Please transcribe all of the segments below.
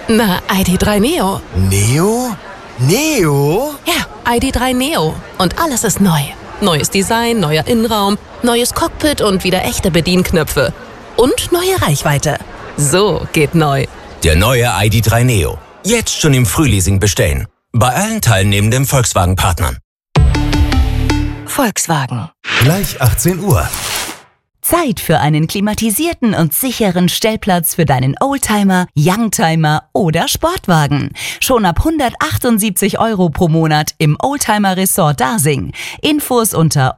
Na, ID.3 Neo. Neo? Neo? Ja, ID.3 Neo. Und alles ist neu. Neues Design, neuer Innenraum, neues Cockpit und wieder echte Bedienknöpfe. Und neue Reichweite. So geht neu. Der neue ID.3 Neo. Jetzt schon im Frühleasing bestellen. Bei allen teilnehmenden Volkswagen-Partnern. Volkswagen. Gleich 18 Uhr. Zeit für einen klimatisierten und sicheren Stellplatz für deinen Oldtimer, Youngtimer oder Sportwagen. Schon ab 178 € pro Monat im Oldtimer Resort Dasing. Infos unter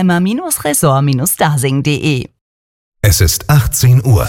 oldtimer-resort-dasing.de. Es ist 18 Uhr.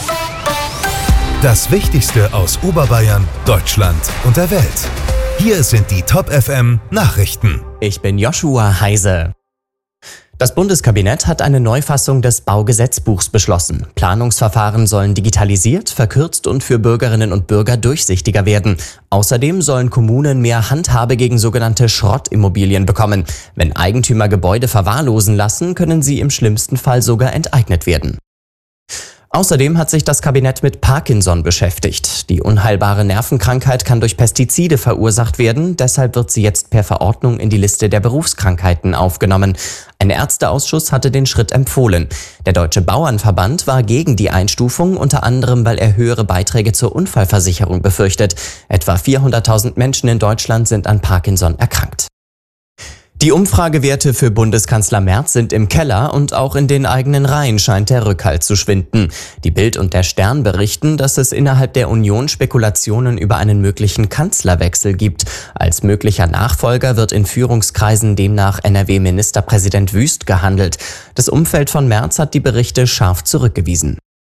Das Wichtigste aus Oberbayern, Deutschland und der Welt. Hier sind die Top FM Nachrichten. Ich bin Joshua Heise. Das Bundeskabinett hat eine Neufassung des Baugesetzbuchs beschlossen. Planungsverfahren sollen digitalisiert, verkürzt und für Bürgerinnen und Bürger durchsichtiger werden. Außerdem sollen Kommunen mehr Handhabe gegen sogenannte Schrottimmobilien bekommen. Wenn Eigentümer Gebäude verwahrlosen lassen, können sie im schlimmsten Fall sogar enteignet werden. Außerdem hat sich das Kabinett mit Parkinson beschäftigt. Die unheilbare Nervenkrankheit kann durch Pestizide verursacht werden, deshalb wird sie jetzt per Verordnung in die Liste der Berufskrankheiten aufgenommen. Ein Ärzteausschuss hatte den Schritt empfohlen. Der Deutsche Bauernverband war gegen die Einstufung, unter anderem, weil er höhere Beiträge zur Unfallversicherung befürchtet. Etwa 400.000 Menschen in Deutschland sind an Parkinson erkrankt. Die Umfragewerte für Bundeskanzler Merz sind im Keller und auch in den eigenen Reihen scheint der Rückhalt zu schwinden. Die Bild und der Stern berichten, dass es innerhalb der Union Spekulationen über einen möglichen Kanzlerwechsel gibt. Als möglicher Nachfolger wird in Führungskreisen demnach NRW-Ministerpräsident Wüst gehandelt. Das Umfeld von Merz hat die Berichte scharf zurückgewiesen.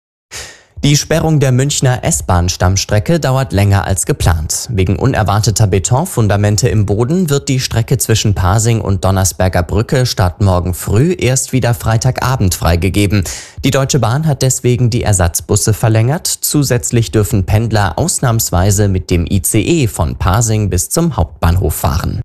Die Sperrung der Münchner S-Bahn-Stammstrecke dauert länger als geplant. Wegen unerwarteter Betonfundamente im Boden wird die Strecke zwischen Pasing und Donnersberger Brücke statt morgen früh erst wieder Freitagabend freigegeben. Die Deutsche Bahn hat deswegen die Ersatzbusse verlängert. Zusätzlich dürfen Pendler ausnahmsweise mit dem ICE von Pasing bis zum Hauptbahnhof fahren.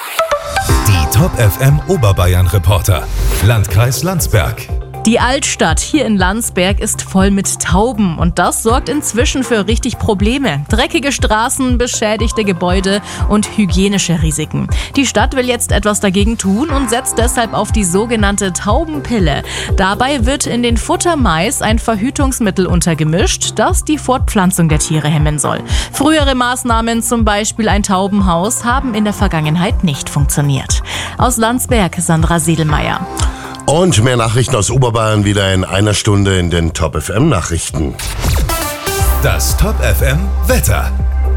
Die Top FM Oberbayern Reporter. Landkreis Landsberg. Die Altstadt hier in Landsberg ist voll mit Tauben und das sorgt inzwischen für richtig Probleme. Dreckige Straßen, beschädigte Gebäude und hygienische Risiken. Die Stadt will jetzt etwas dagegen tun und setzt deshalb auf die sogenannte Taubenpille. Dabei wird in den Futtermais ein Verhütungsmittel untergemischt, das die Fortpflanzung der Tiere hemmen soll. Frühere Maßnahmen, zum Beispiel ein Taubenhaus, haben in der Vergangenheit nicht funktioniert. Aus Landsberg, Sandra Sedelmeier. Und mehr Nachrichten aus Oberbayern wieder in einer Stunde in den Top FM Nachrichten. Das Top FM Wetter.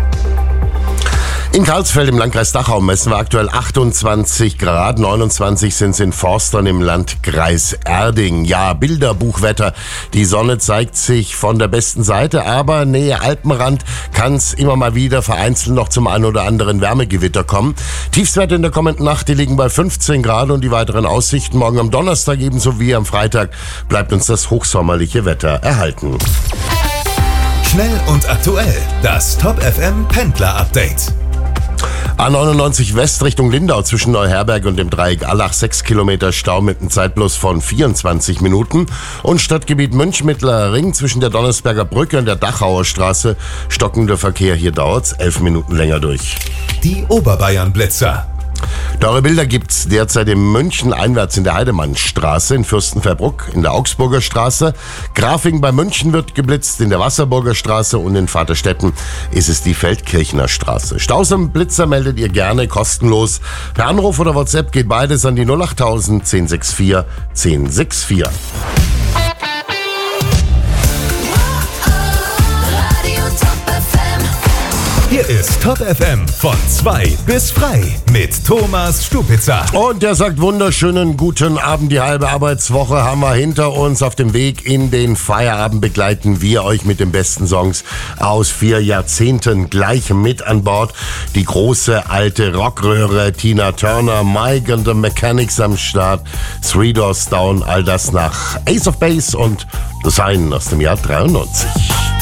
In Karlsfeld im Landkreis Dachau messen wir aktuell 28 Grad, 29 sind es in Forstern im Landkreis Erding. Ja, Bilderbuchwetter. Die Sonne zeigt sich von der besten Seite, aber Nähe Alpenrand kann es immer mal wieder vereinzelt noch zum ein oder anderen Wärmegewitter kommen. Tiefstwerte in der kommenden Nacht, die liegen bei 15 Grad und die weiteren Aussichten morgen am Donnerstag ebenso wie am Freitag bleibt uns das hochsommerliche Wetter erhalten. Schnell und aktuell. Das Top FM Pendler Update. A99 West Richtung Lindau zwischen Neuherberg und dem Dreieck Allach 6 Kilometer Stau mit einem Zeitplus von 24 Minuten. Und Stadtgebiet München Mittlerer Ring zwischen der Donnersberger Brücke und der Dachauer Straße. Stockender Verkehr, hier dauert's 11 Minuten länger durch. Die Oberbayern Blitzer. Teure Bilder gibt's derzeit in München einwärts in der Heidemannstraße, in Fürstenfeldbruck, in der Augsburger Straße. Grafing bei München wird geblitzt, in der Wasserburger Straße und in Vaterstetten ist es die Feldkirchner Straße. Staus am Blitzer meldet ihr gerne kostenlos. Per Anruf oder WhatsApp geht beides an die 08000 1064 1064. Hier ist Top FM von 2 bis frei mit Thomas Stupitzer. Und der sagt wunderschönen guten Abend. Die halbe Arbeitswoche haben wir hinter uns. Auf dem Weg in den Feierabend begleiten wir euch mit den besten Songs aus 4 Jahrzehnten gleich mit an Bord. Die große alte Rockröhre Tina Turner, Mike and the Mechanics am Start, Three Doors Down, all das nach Ace of Base und The Sign aus dem Jahr 93.